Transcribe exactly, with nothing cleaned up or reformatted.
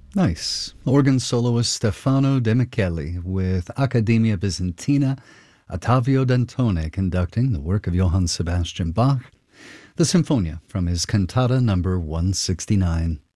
Nice. Organ soloist Stefano De Michele with Accademia Bizantina, Ottavio Dantone conducting the work of Johann Sebastian Bach, the Sinfonia from his cantata number one sixty-nine.